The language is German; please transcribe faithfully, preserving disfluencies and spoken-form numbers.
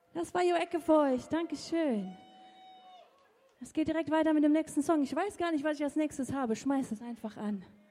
Das war Jo Ecke für euch. Dankeschön. Es geht direkt weiter mit dem nächsten Song. Ich weiß gar nicht, was ich als nächstes habe. Schmeiß es einfach an.